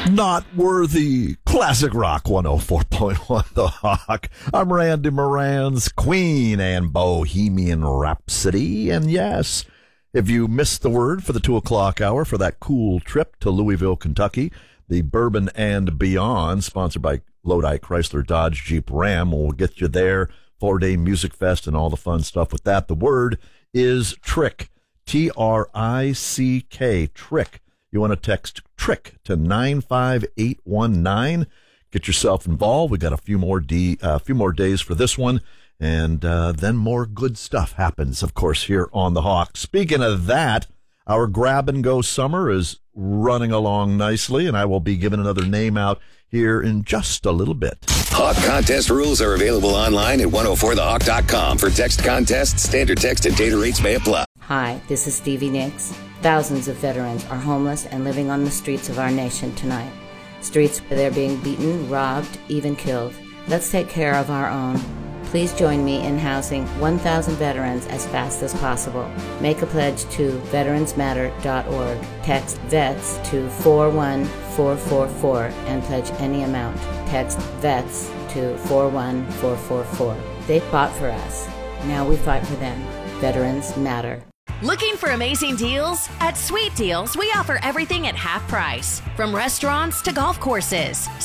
Not worthy. Classic Rock 104.1 The Hawk. I'm Randy Moran's Queen and Bohemian Rhapsody. And yes, if you missed the word for the 2 o'clock hour for that cool trip to Louisville, Kentucky, the Bourbon and Beyond, sponsored by Lodi Chrysler Dodge Jeep Ram, will get you there. 4-day music fest and all the fun stuff with that. The word is trick. T-R-I-C-K. Trick. You want to text TRICK to 95819. Get yourself involved. We got a few more days for this one, and then more good stuff happens, of course, here on The Hawk. Speaking of that, our grab and go summer is running along nicely, and I will be giving another name out here in just a little bit. Hawk contest rules are available online at 104thehawk.com. For text contests, standard text and data rates may apply. Hi, this is Stevie Nicks. Thousands of veterans are homeless and living on the streets of our nation tonight. Streets where they're being beaten, robbed, even killed. Let's take care of our own. Please join me in housing 1,000 veterans as fast as possible. Make a pledge to veteransmatter.org. Text VETS to 41444 and pledge any amount. Text VETS to 41444. They fought for us. Now we fight for them. Veterans matter. Looking for amazing deals? At Sweet Deals, we offer everything at half price, from restaurants to golf courses.